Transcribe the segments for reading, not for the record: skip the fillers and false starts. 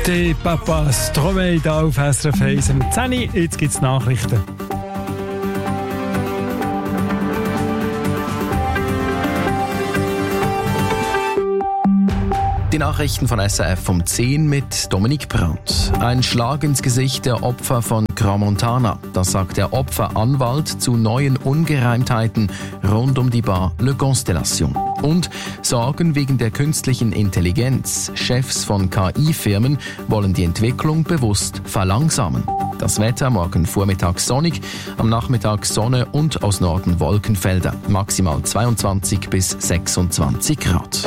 Die Papa Stromae da auf SRF 1 um 10 Uhr. Jetzt gibt es Nachrichten. Die Nachrichten von SRF um 10 mit Dominik Brandt. Ein Schlag ins Gesicht der Opfer von Crans-Montana. Das sagt der Opferanwalt zu neuen Ungereimtheiten rund um die Bar Le Constellation. Und Sorgen wegen der künstlichen Intelligenz. Chefs von KI-Firmen wollen die Entwicklung bewusst verlangsamen. Das Wetter morgen Vormittag sonnig, am Nachmittag Sonne und aus Norden Wolkenfelder. Maximal 22 bis 26 Grad.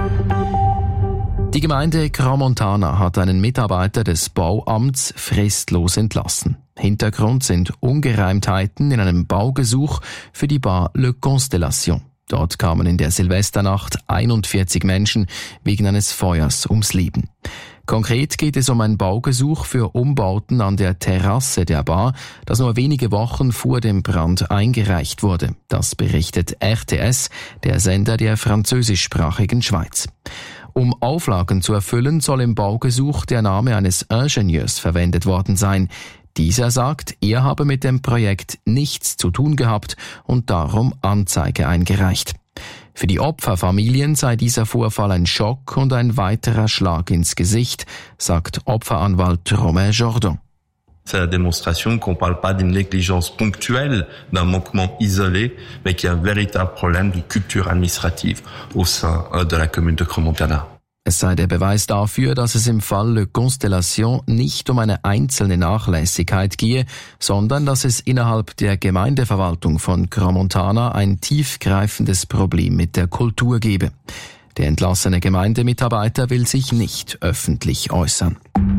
Die Gemeinde Crans-Montana hat einen Mitarbeiter des Bauamts fristlos entlassen. Hintergrund sind Ungereimtheiten in einem Baugesuch für die Bar Le Constellation. Dort kamen in der Silvesternacht 41 Menschen wegen eines Feuers ums Leben. Konkret geht es um ein Baugesuch für Umbauten an der Terrasse der Bar, das nur wenige Wochen vor dem Brand eingereicht wurde. Das berichtet RTS, der Sender der französischsprachigen Schweiz. Um Auflagen zu erfüllen, soll im Baugesuch der Name eines Ingenieurs verwendet worden sein. Dieser sagt, er habe mit dem Projekt nichts zu tun gehabt und darum Anzeige eingereicht. Für die Opferfamilien sei dieser Vorfall ein Schock und ein weiterer Schlag ins Gesicht, sagt Opferanwalt Romain Jordan. C'est la démonstration qu'on parle pas d'une négligence ponctuelle, d'un manquement isolé, mais qu'il y a un véritable problème de culture administrative au sein de la commune de Crans-Montana. Es sei der Beweis dafür, dass es im Fall Le Constellation nicht um eine einzelne Nachlässigkeit gehe, sondern dass es innerhalb der Gemeindeverwaltung von Crans-Montana ein tiefgreifendes Problem mit der Kultur gebe. Der entlassene Gemeindemitarbeiter will sich nicht öffentlich äußern.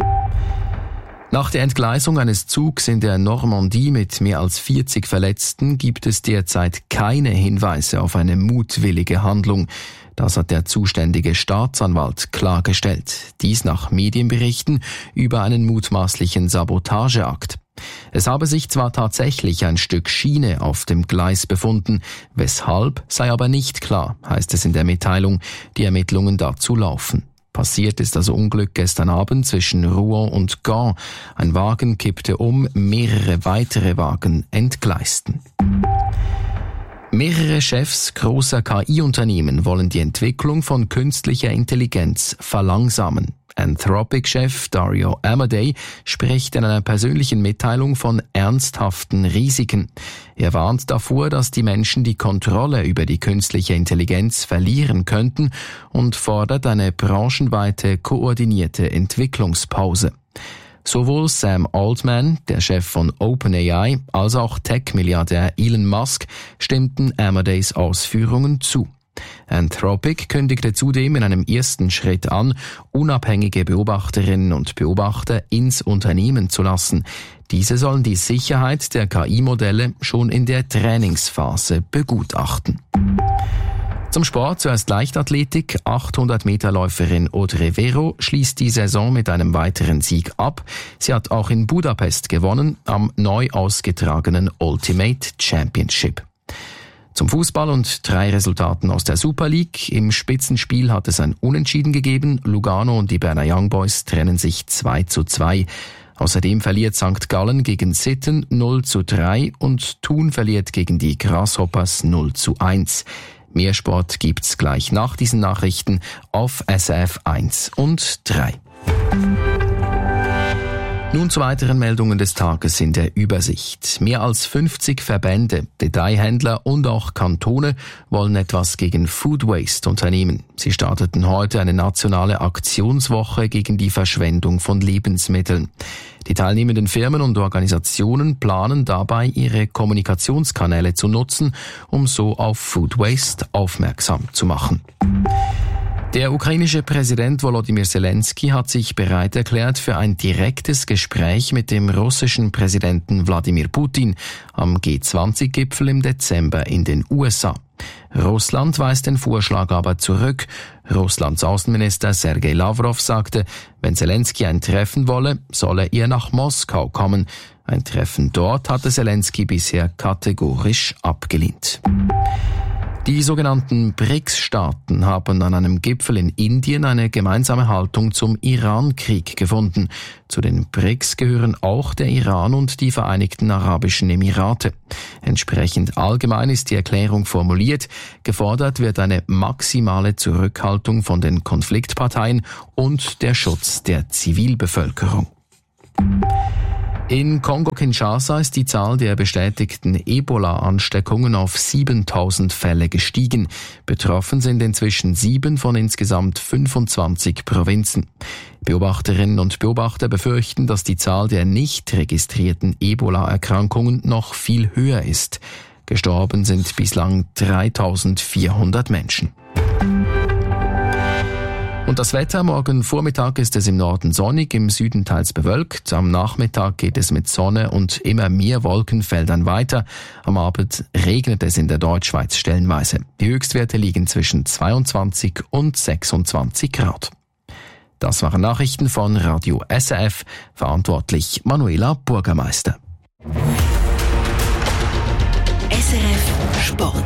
Nach der Entgleisung eines Zugs in der Normandie mit mehr als 40 Verletzten gibt es derzeit keine Hinweise auf eine mutwillige Handlung. Das hat der zuständige Staatsanwalt klargestellt. Dies nach Medienberichten über einen mutmaßlichen Sabotageakt. Es habe sich zwar tatsächlich ein Stück Schiene auf dem Gleis befunden, weshalb sei aber nicht klar, heißt es in der Mitteilung. Die Ermittlungen dazu laufen. Passiert ist das Unglück gestern Abend zwischen Rouen und Gand. Ein Wagen kippte um, mehrere weitere Wagen entgleisten. Mehrere Chefs großer KI-Unternehmen wollen die Entwicklung von künstlicher Intelligenz verlangsamen. Anthropic-Chef Dario Amodei spricht in einer persönlichen Mitteilung von ernsthaften Risiken. Er warnt davor, dass die Menschen die Kontrolle über die künstliche Intelligenz verlieren könnten und fordert eine branchenweite koordinierte Entwicklungspause. Sowohl Sam Altman, der Chef von OpenAI, als auch Tech-Milliardär Elon Musk stimmten Amodeis Ausführungen zu. Anthropic kündigte zudem in einem ersten Schritt an, unabhängige Beobachterinnen und Beobachter ins Unternehmen zu lassen. Diese sollen die Sicherheit der KI-Modelle schon in der Trainingsphase begutachten. Zum Sport zuerst Leichtathletik. 800-Meter-Läuferin Audrey Vero schließt die Saison mit einem weiteren Sieg ab. Sie hat auch in Budapest gewonnen, am neu ausgetragenen Ultimate Championship. Zum Fußball und 3 Resultaten aus der Super League. Im Spitzenspiel hat es ein Unentschieden gegeben. Lugano und die Berner Young Boys trennen sich 2:2. Außerdem verliert St. Gallen gegen Sitten 0:3 und Thun verliert gegen die Grasshoppers 0:1. Mehr Sport gibt's gleich nach diesen Nachrichten auf SRF 1 und 3. Nun zu weiteren Meldungen des Tages in der Übersicht. Mehr als 50 Verbände, Detailhändler und auch Kantone wollen etwas gegen Food Waste unternehmen. Sie starteten heute eine nationale Aktionswoche gegen die Verschwendung von Lebensmitteln. Die teilnehmenden Firmen und Organisationen planen dabei, ihre Kommunikationskanäle zu nutzen, um so auf Food Waste aufmerksam zu machen. Der ukrainische Präsident Volodymyr Zelensky hat sich bereit erklärt für ein direktes Gespräch mit dem russischen Präsidenten Wladimir Putin am G20-Gipfel im Dezember in den USA. Russland weist den Vorschlag aber zurück. Russlands Außenminister Sergei Lavrov sagte, wenn Zelensky ein Treffen wolle, solle er nach Moskau kommen. Ein Treffen dort hatte Zelensky bisher kategorisch abgelehnt. Die sogenannten BRICS-Staaten haben an einem Gipfel in Indien eine gemeinsame Haltung zum Iran-Krieg gefunden. Zu den BRICS gehören auch der Iran und die Vereinigten Arabischen Emirate. Entsprechend allgemein ist die Erklärung formuliert. Gefordert wird eine maximale Zurückhaltung von den Konfliktparteien und der Schutz der Zivilbevölkerung. In Kongo-Kinshasa ist die Zahl der bestätigten Ebola-Ansteckungen auf 7.000 Fälle gestiegen. Betroffen sind inzwischen 7 von insgesamt 25 Provinzen. Beobachterinnen und Beobachter befürchten, dass die Zahl der nicht registrierten Ebola-Erkrankungen noch viel höher ist. Gestorben sind bislang 3.400 Menschen. Und das Wetter: Morgen Vormittag ist es im Norden sonnig, im Süden teils bewölkt. Am Nachmittag geht es mit Sonne und immer mehr Wolkenfeldern weiter. Am Abend regnet es in der Deutschschweiz stellenweise. Die Höchstwerte liegen zwischen 22 und 26 Grad. Das waren Nachrichten von Radio SRF, verantwortlich Manuela Bürgermeister. SRF Sport.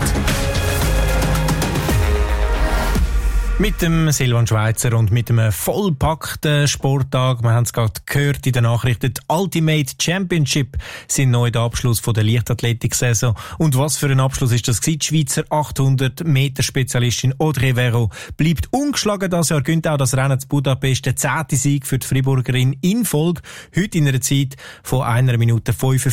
Mit dem Silvan Schweizer und mit einem vollpackten Sporttag. Wir haben es gerade gehört in den Nachrichten. Die Ultimate Championship sind neu der Abschluss von der Leichtathletik-Saison. Und was für ein Abschluss ist das gewesen? Die Schweizer 800-Meter-Spezialistin Audrey Verreau bleibt ungeschlagen das Jahr, gönnt auch das Rennen zu Budapest. Der 10. Sieg für die Friburgerin in Folge. Heute in einer Zeit von 1 Minute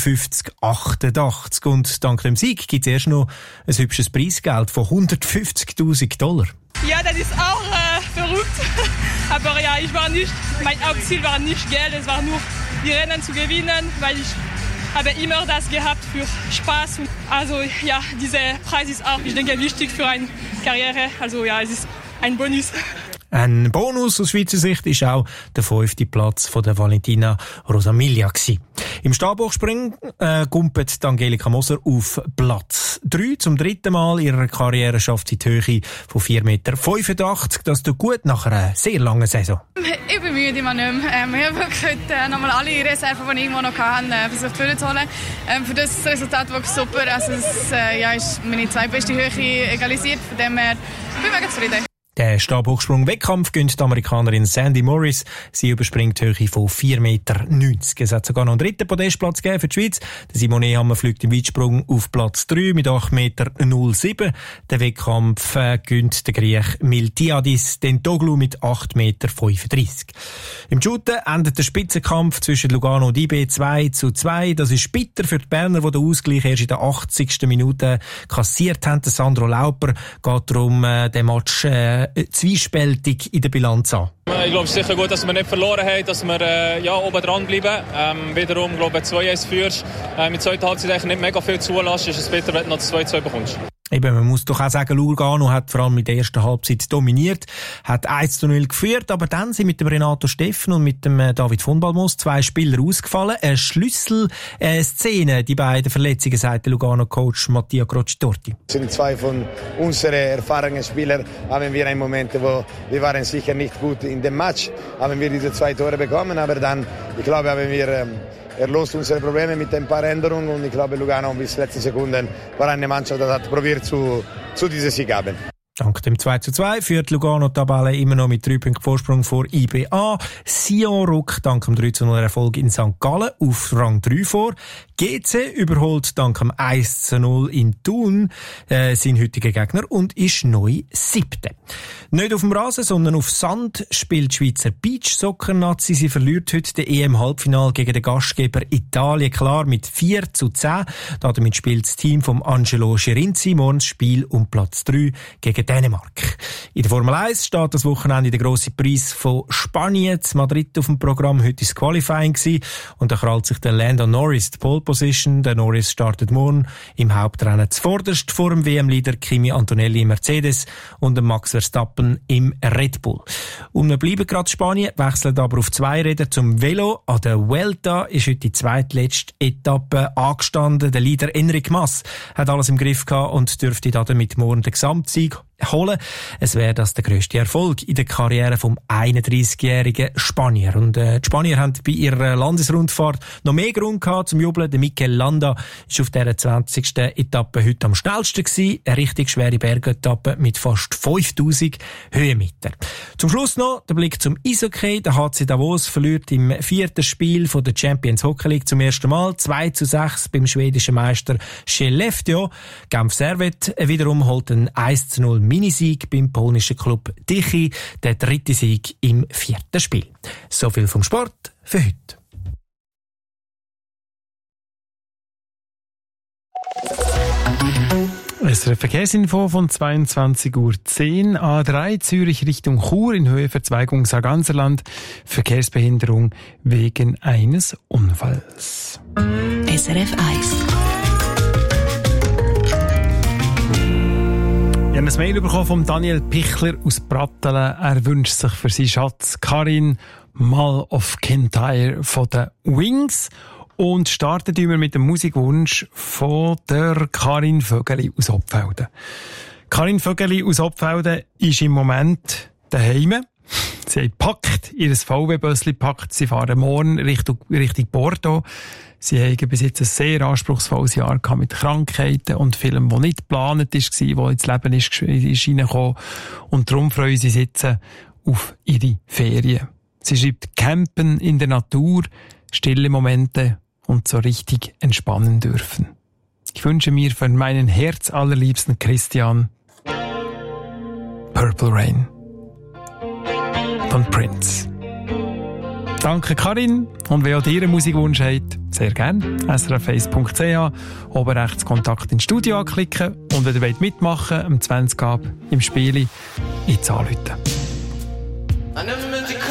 55,88. Und dank dem Sieg gibt es erst noch ein hübsches Preisgeld von $150.000. Ja, das ist auch verrückt. Aber ja, mein Hauptziel war nicht Geld, es war nur die Rennen zu gewinnen, weil ich habe immer das gehabt für Spaß. Also ja, dieser Preis ist auch, ich denke, wichtig für eine Karriere. Also ja, es ist ein Bonus. Ein Bonus aus Schweizer Sicht ist auch der 5. Platz von der Valentina Rosamilia gewesen. Im Stabhochspringen gumpet Angelika Moser auf Platz 3. Zum 3. Mal ihrer Karriere schafft sie die Höhe von 4,85 Meter. Das tut gut nach einer sehr langen Saison. Ich bin müde, immer nicht mehr. Ich habe wirklich heute nochmal alle Reserven, die ich irgendwo noch hatte, versucht vorzuholen. Für das Resultat wirklich super. Also es ist meine zweitbeste Höhe egalisiert. Von dem her bin ich mega zufrieden. Der Stabhochsprung-Wettkampf gönnt die Amerikanerin Sandy Morris. Sie überspringt die Höhe von 4,90 Meter. Es hat sogar noch einen 3. Podestplatz gegeben für die Schweiz. Der Simone Hammer fliegt im Weitsprung auf Platz 3 mit 8,07 Meter. Den Wettkampf gönnt der Griech Miltiadis Dentoglu mit 8,35 Meter. Im Shooten endet der Spitzenkampf zwischen Lugano und IB 2:2. Das ist bitter für die Berner, die den Ausgleich erst in der 80. Minute kassiert haben. Sandro Lauper geht darum den Match zwiespältig in der Bilanz an. Ich glaube, es ist sicher gut, dass wir nicht verloren haben, dass wir oben dran bleiben. Wiederum, glaube ich, 2-1 führst. Mit zweiter Halbzeit eigentlich nicht mega viel zulässt. Ist es bitter, wenn du noch 2-2 bekommst. Eben, man muss doch auch sagen, Lugano hat vor allem in der ersten Halbzeit dominiert, hat 1:0 geführt, aber dann sind mit dem Renato Steffen und mit dem David von Balmos 2 Spieler ausgefallen. Eine Schlüsselszene, die beiden Verletzungen, sagt der Lugano-Coach Mattia Crocitorti. Sind 2 von unseren erfahrenen Spielern, haben wir einen Moment, wo wir waren sicher nicht gut in dem Match, haben wir diese 2 Tore bekommen, aber dann, ich glaube, haben wir löst unsere Probleme mit ein paar Änderungen und ich glaube, Lugano bis letzten Sekunden war eine Mannschaft, die hat probiert zu diesem Sieg haben. Dank dem 2:2 führt Lugano die Tabelle immer noch mit 3 Punkten Vorsprung vor IBA. Sion rückt dank dem 3:0 Erfolg in St. Gallen auf Rang 3 vor. GC überholt dank dem 1:0 in Thun seinen heutigen Gegner und ist neu 7. Nicht auf dem Rasen, sondern auf Sand spielt die Schweizer Beachsoccer-Nazi. Sie verliert heute den EM-Halbfinal gegen den Gastgeber Italien klar mit 4:10. Damit spielt das Team von Angelo Schirinzi morgen das Spiel um Platz 3 gegen Dänemark. In der Formel 1 steht das Wochenende der grosse Preis von Spanien zu Madrid auf dem Programm. Heute war das Qualifying und da krallt sich der Lando Norris die Pole Position. Der Norris startet morgen im Hauptrennen zuvorderst vor dem WM-Leader Kimi Antonelli im Mercedes und dem Max Verstappen im Red Bull. Und wir bleiben gerade in Spanien, wechseln aber auf 2 Räder zum Velo. An der Vuelta ist heute die zweitletzte Etappe angestanden. Der Leader Enric Mas hat alles im Griff gehabt und dürfte damit morgen den Gesamtsieg holen. Es wäre das der grösste Erfolg in der Karriere vom 31-jährigen Spanier. Und die Spanier haben bei ihrer Landesrundfahrt noch mehr Grund gehabt zum Jubeln. Der Mikel Landa ist auf dieser 20. Etappe heute am schnellsten gewesen. Eine richtig schwere Bergetappe mit fast 5000 Höhenmeter. Zum Schluss noch der Blick zum Eishockey. Der HC Davos verliert im 4. Spiel von der Champions Hockey League zum ersten Mal 2:6 beim schwedischen Meister Skellefteå. Genf Servette wiederum holt einen 1:0 Minisieg beim polnischen Club Tychy, der 3. Sieg im 4. Spiel. So viel vom Sport für heute. SRF Verkehrsinfo von 22:10 Uhr. A3 Zürich Richtung Chur in Höhe Verzweigung Sarganserland. Verkehrsbehinderung wegen eines Unfalls. SRF 1. Ich habe ein Mail bekommen von Daniel Pichler aus Brattelen. Er wünscht sich für seinen Schatz Karin Mal of Kintyre von den Wings. Und starten wir mit dem Musikwunsch von der Karin Vögeli aus Obfelden. Karin Vögeli aus Obfelden ist im Moment daheim. Sie hat gepackt, ihr VW-Bössli gepackt. Sie fahren morgen Richtung Bordeaux. Sie haben bis jetzt ein sehr anspruchsvolles Jahr gehabt mit Krankheiten und Filmen, die nicht geplant war, die ins Leben ist reingekommen. Und darum freuen sie sich jetzt auf ihre Ferien. Sie schreibt Campen in der Natur, stille Momente und so richtig entspannen dürfen. Ich wünsche mir für meinen herzallerliebsten Christian Purple Rain von Prince. Danke Karin, und wer auch dir einen Musikwunsch hat, sehr gerne. srf1.ch, oben rechts Kontakt ins Studio anklicken und wenn ihr mitmachen wollt, am 20 Ab im Spieli, jetzt anrufen.